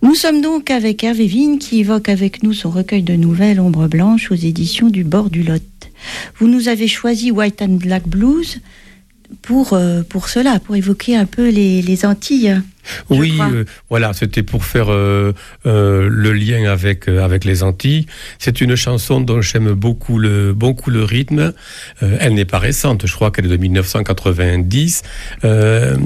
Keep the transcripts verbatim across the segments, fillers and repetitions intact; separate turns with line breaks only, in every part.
Nous sommes donc avec Hervé Vigne qui évoque avec nous son recueil de nouvelles Ombre Blanche aux éditions du Bord du Lot. Vous nous avez choisi White and Black Blues pour, euh, pour cela, pour évoquer un peu les, les Antilles.
Oui, euh, voilà, c'était pour faire euh, euh, le lien avec euh, avec les Antilles. C'est une chanson dont j'aime beaucoup le beaucoup le rythme. Euh, elle n'est pas récente, je crois qu'elle est de dix-neuf cent quatre-vingt-dix. Euh,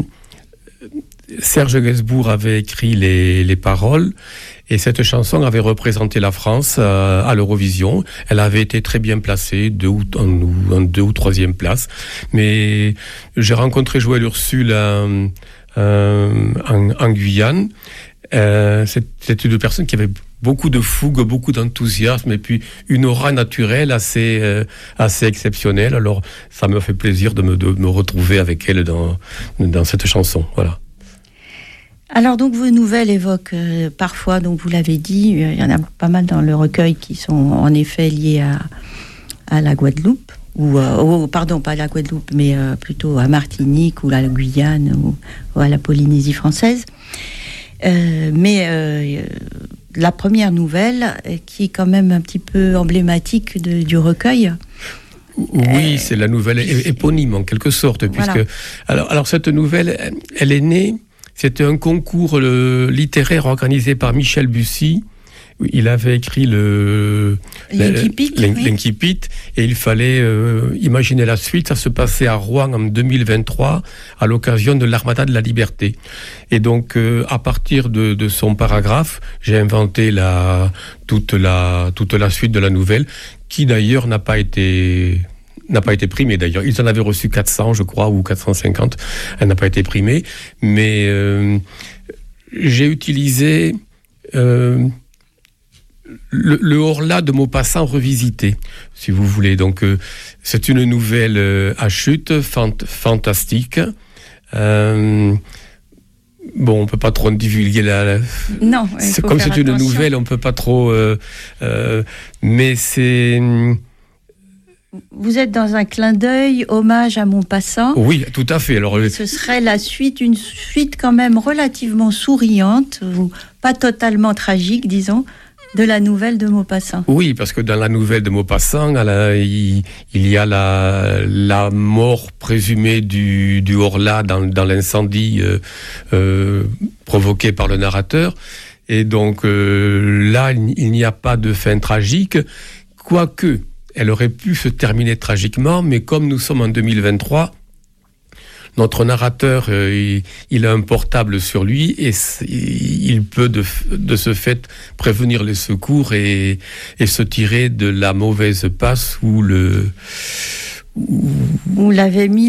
Serge Gainsbourg avait écrit les les paroles. Et cette chanson avait représenté la France à, à l'Eurovision. Elle avait été très bien placée, deux ou, en, en deux ou troisième place. Mais j'ai rencontré Joël Ursule euh, euh, en, en Guyane. Euh, c'est, c'est une personne qui avait beaucoup de fougue, beaucoup d'enthousiasme et puis une aura naturelle assez, euh, assez exceptionnelle. Alors ça me fait plaisir de me, de me retrouver avec elle dans, dans cette chanson. Voilà.
Alors donc vos nouvelles évoquent euh, parfois, donc vous l'avez dit, il euh, y en a pas mal dans le recueil qui sont en effet liés à, à la Guadeloupe, ou euh, oh, pardon, pas à la Guadeloupe, mais euh, plutôt à Martinique ou à la Guyane ou, ou à la Polynésie française. Euh, mais euh, la première nouvelle, qui est quand même un petit peu emblématique de, du recueil.
Oui, euh, c'est la nouvelle éponyme en quelque sorte, puisque voilà. alors, alors cette nouvelle, elle est née. C'était un concours le, littéraire organisé par Michel Bussy. Il avait écrit le
l'Incipit,
l'Incipit et il fallait euh, imaginer la suite. Ça se passait à Rouen en deux mille vingt-trois à l'occasion de l'Armada de la Liberté. Et donc, euh, à partir de, de son paragraphe, j'ai inventé la, toute, la, toute la suite de la nouvelle, qui d'ailleurs n'a pas été... n'a pas été primée d'ailleurs. Ils en avaient reçu quatre cents, je crois, ou quatre cent cinquante. Elle n'a pas été primée. Mais euh, j'ai utilisé euh, le, le Horla de Maupassant revisité, si vous voulez. Donc, euh, c'est une nouvelle euh, à chute, fant- fantastique. Euh, Bon, on peut pas trop divulguer la. la...
Non,
c'est, comme c'est
attention.
Une nouvelle, on peut pas trop. Euh, euh, mais c'est.
Vous êtes dans un clin d'œil, hommage à Maupassant.
Oui, tout à fait. Alors,
ce serait la suite, une suite quand même relativement souriante, ou pas totalement tragique, disons, de la nouvelle de Maupassant.
Oui, parce que dans la nouvelle de Maupassant, la, il, il y a la, la mort présumée du, du Horla dans, dans l'incendie euh, euh, provoqué par le narrateur. Et donc euh, là, il n'y a pas de fin tragique, quoique elle aurait pu se terminer tragiquement, mais comme nous sommes en deux mille vingt-trois, notre narrateur, euh, il, il a un portable sur lui et il peut de, de ce fait prévenir les secours et, et se tirer de la mauvaise passe où le...
Où... On l'avait mis